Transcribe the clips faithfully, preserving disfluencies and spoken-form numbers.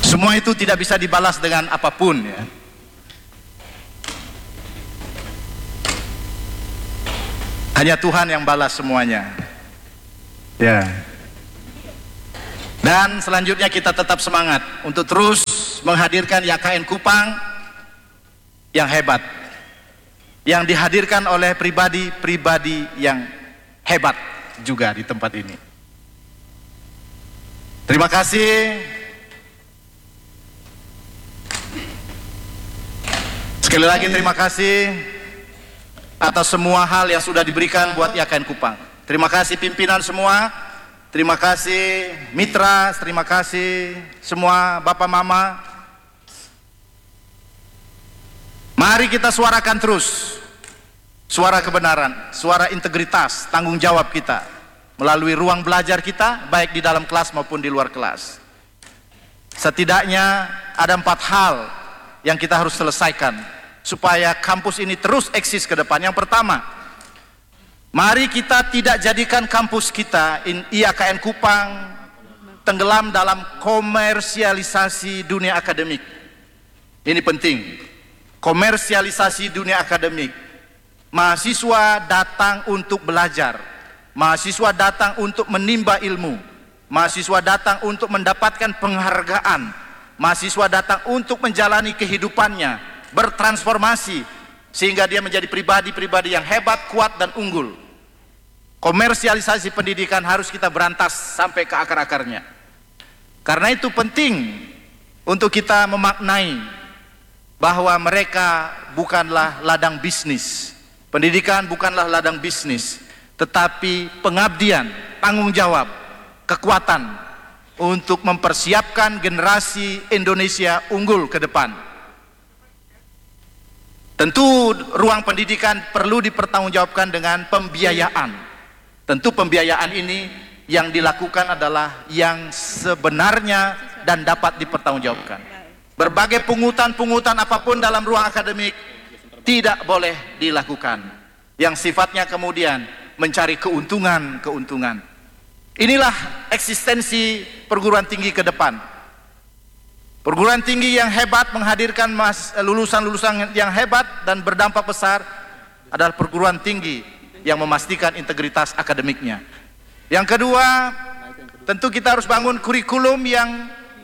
Semua itu tidak bisa dibalas dengan apapun, ya. Hanya Tuhan yang balas semuanya. Ya. Dan selanjutnya kita tetap semangat untuk terus menghadirkan Y K N Kupang yang hebat, yang dihadirkan oleh pribadi-pribadi yang hebat juga di tempat ini. Terima kasih. Sekali lagi terima kasih atas semua hal yang sudah diberikan buat Y K N Kupang. Terima kasih pimpinan semua, terima kasih mitra, terima kasih semua bapak mama. Mari kita suarakan terus suara kebenaran, suara integritas, tanggung jawab kita melalui ruang belajar kita, baik di dalam kelas maupun di luar kelas. Setidaknya ada empat hal yang kita harus selesaikan supaya kampus ini terus eksis ke depan. Yang pertama, mari kita tidak jadikan kampus kita Y K N Kupang tenggelam dalam komersialisasi dunia akademik. Ini penting. Komersialisasi dunia akademik. Mahasiswa datang untuk belajar, mahasiswa datang untuk menimba ilmu, mahasiswa datang untuk mendapatkan penghargaan, mahasiswa datang untuk menjalani kehidupannya, bertransformasi sehingga dia menjadi pribadi-pribadi yang hebat, kuat dan unggul. Komersialisasi pendidikan harus kita berantas sampai ke akar-akarnya. Karena itu penting untuk kita memaknai bahwa mereka bukanlah ladang bisnis. Pendidikan bukanlah ladang bisnis, tetapi pengabdian, tanggung jawab, kekuatan untuk mempersiapkan generasi Indonesia unggul ke depan. Tentu ruang pendidikan perlu dipertanggungjawabkan dengan pembiayaan. Tentu pembiayaan ini yang dilakukan adalah yang sebenarnya dan dapat dipertanggungjawabkan. Berbagai pungutan-pungutan apapun dalam ruang akademik tidak boleh dilakukan, yang sifatnya kemudian mencari keuntungan-keuntungan. Inilah eksistensi perguruan tinggi ke depan. Perguruan tinggi yang hebat menghadirkan lulusan-lulusan yang hebat dan berdampak besar adalah perguruan tinggi yang memastikan integritas akademiknya. Yang kedua, tentu kita harus bangun kurikulum yang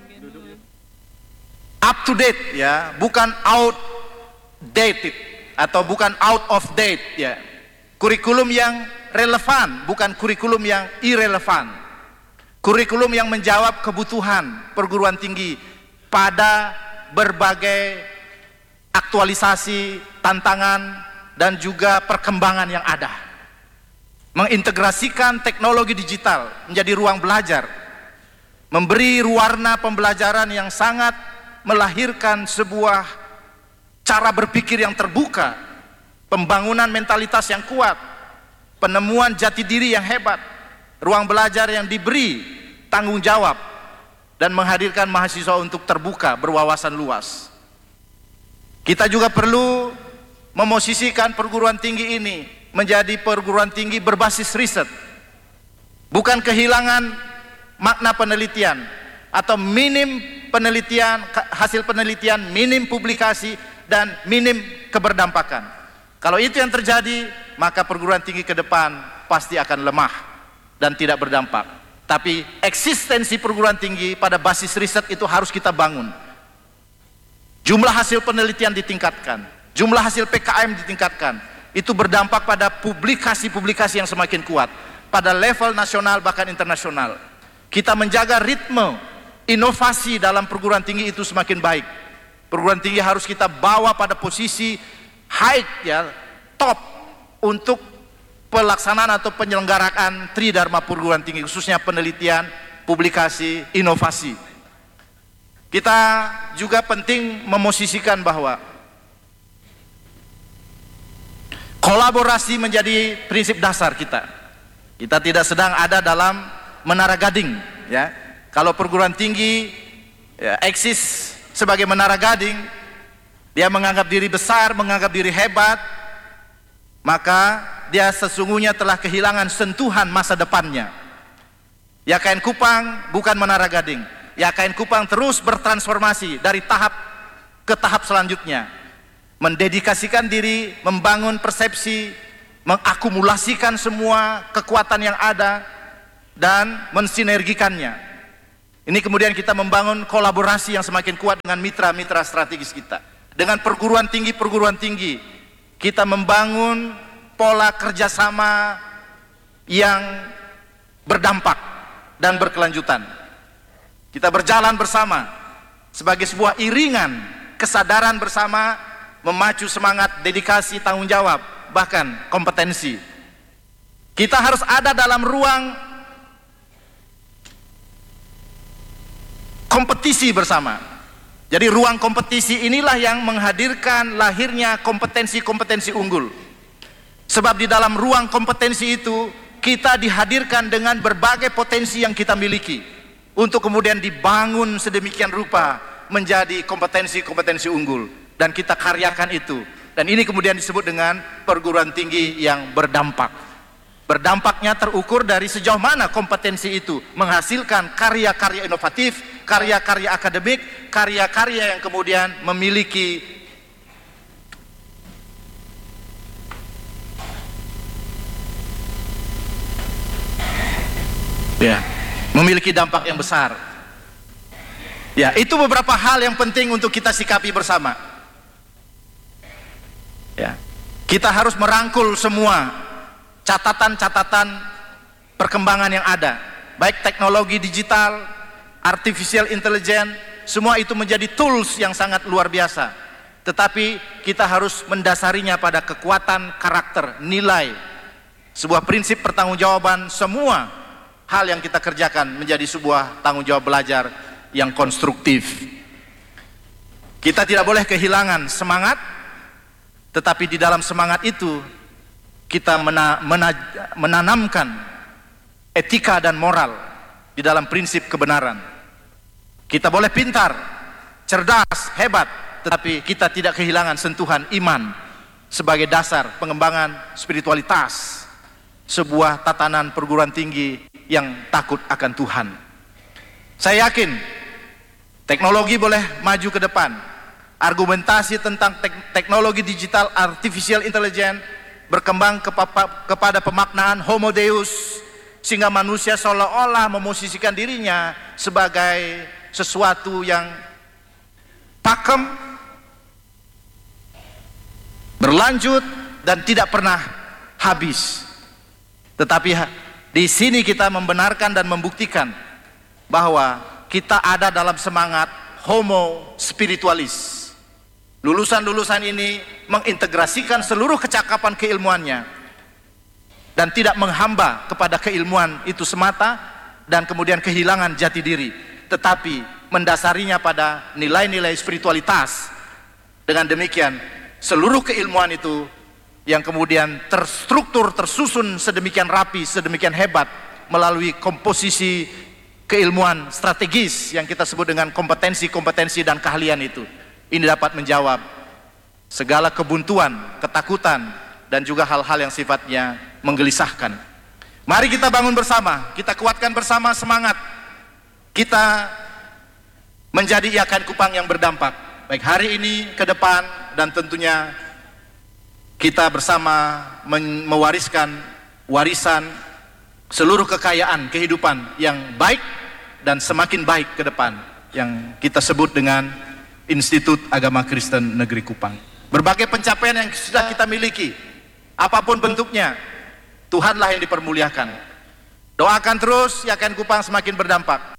up to date, ya, bukan outdated atau bukan out of date, ya. Kurikulum yang relevan, bukan kurikulum yang irrelevan. Kurikulum yang menjawab kebutuhan perguruan tinggi pada berbagai aktualisasi, tantangan dan juga perkembangan yang ada. Mengintegrasikan teknologi digital menjadi ruang belajar, memberi warna pembelajaran yang sangat melahirkan sebuah cara berpikir yang terbuka, pembangunan mentalitas yang kuat, penemuan jati diri yang hebat, ruang belajar yang diberi tanggung jawab, dan menghadirkan mahasiswa untuk terbuka, berwawasan luas. Kita juga perlu memosisikan perguruan tinggi ini menjadi perguruan tinggi berbasis riset, bukan kehilangan makna penelitian atau minim penelitian, hasil penelitian, minim publikasi dan minim keberdampakan. Kalau itu yang terjadi, maka perguruan tinggi ke depan pasti akan lemah dan tidak berdampak. Tapi eksistensi perguruan tinggi pada basis riset itu harus kita bangun. Jumlah hasil penelitian ditingkatkan, jumlah hasil P K M ditingkatkan. Itu berdampak pada publikasi-publikasi yang semakin kuat pada level nasional bahkan internasional. Kita menjaga ritme inovasi dalam perguruan tinggi itu semakin baik. Perguruan tinggi harus kita bawa pada posisi high, ya, top untuk pelaksanaan atau penyelenggaraan Tridharma perguruan tinggi, khususnya penelitian, publikasi, inovasi. Kita juga penting memosisikan bahwa kolaborasi menjadi prinsip dasar kita. Kita tidak sedang ada dalam menara gading, ya. Kalau perguruan tinggi, ya, eksis sebagai menara gading, dia menganggap diri besar, menganggap diri hebat, maka dia sesungguhnya telah kehilangan sentuhan masa depannya. Y K N Kupang bukan menara gading. Y K N Kupang terus bertransformasi dari tahap ke tahap selanjutnya, mendedikasikan diri, membangun persepsi, mengakumulasikan semua kekuatan yang ada dan mensinergikannya. Ini kemudian kita membangun kolaborasi yang semakin kuat dengan mitra-mitra strategis kita. Dengan perguruan tinggi-perguruan tinggi, kita membangun pola kerjasama yang berdampak dan berkelanjutan. Kita berjalan bersama sebagai sebuah iringan kesadaran bersama, memacu semangat, dedikasi, tanggung jawab, bahkan kompetensi. Kita harus ada dalam ruang kompetisi bersama. Jadi ruang kompetisi inilah yang menghadirkan lahirnya kompetensi-kompetensi unggul. Sebab di dalam ruang kompetensi itu kita dihadirkan dengan berbagai potensi yang kita miliki untuk kemudian dibangun sedemikian rupa menjadi kompetensi-kompetensi unggul, dan kita karyakan itu. Dan ini kemudian disebut dengan perguruan tinggi yang berdampak. Berdampaknya terukur dari sejauh mana kompetensi itu menghasilkan karya-karya inovatif, karya-karya akademik, karya-karya yang kemudian memiliki ya, memiliki dampak yang besar. Ya, itu beberapa hal yang penting untuk kita sikapi bersama. Ya, kita harus merangkul semua catatan-catatan perkembangan yang ada, baik teknologi digital, artificial intelligence, semua itu menjadi tools yang sangat luar biasa. Tetapi kita harus mendasarinya pada kekuatan karakter, nilai, sebuah prinsip pertanggungjawaban. Semua hal yang kita kerjakan menjadi sebuah tanggung jawab belajar yang konstruktif. Kita tidak boleh kehilangan semangat, tetapi di dalam semangat itu kita mena mena menanamkan etika dan moral di dalam prinsip kebenaran. Kita boleh pintar, cerdas, hebat, tetapi kita tidak kehilangan sentuhan iman sebagai dasar pengembangan spiritualitas sebuah tatanan perguruan tinggi yang takut akan Tuhan. Saya yakin teknologi boleh maju ke depan. Argumentasi tentang tek teknologi digital, artificial intelligence berkembang kepa kepada pemaknaan Homo Deus, sehingga manusia seolah-olah memosisikan dirinya sebagai sesuatu yang pakem, berlanjut, dan tidak pernah habis. Tetapi di sini kita membenarkan dan membuktikan bahwa kita ada dalam semangat Homo spiritualis. Lulusan-lulusan ini mengintegrasikan seluruh kecakapan keilmuannya dan tidak menghamba kepada keilmuan itu semata dan kemudian kehilangan jati diri, tetapi mendasarinya pada nilai-nilai spiritualitas. Dengan demikian seluruh keilmuan itu yang kemudian terstruktur, tersusun sedemikian rapi, sedemikian hebat melalui komposisi keilmuan strategis yang kita sebut dengan kompetensi-kompetensi dan keahlian itu. Ini dapat menjawab segala kebuntuan, ketakutan, dan juga hal-hal yang sifatnya menggelisahkan. Mari kita bangun bersama, kita kuatkan bersama semangat kita menjadi Y K N Kupang yang berdampak, baik hari ini, ke depan, dan tentunya kita bersama mewariskan warisan seluruh kekayaan kehidupan yang baik dan semakin baik ke depan, yang kita sebut dengan Institut Agama Kristen Negeri Kupang. Berbagai pencapaian yang sudah kita miliki, apapun bentuknya, Tuhanlah yang dipermuliakan. Doakan terus Y K N Kupang semakin berdampak.